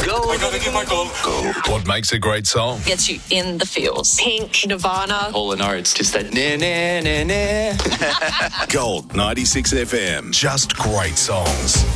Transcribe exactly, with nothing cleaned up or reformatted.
Gold. I gotta get my gold. Gold. What makes a great song? Gets you in the feels. Pink, Nirvana. Hall and Oates, just that na na na na. Gold ninety-six F M. Just great songs.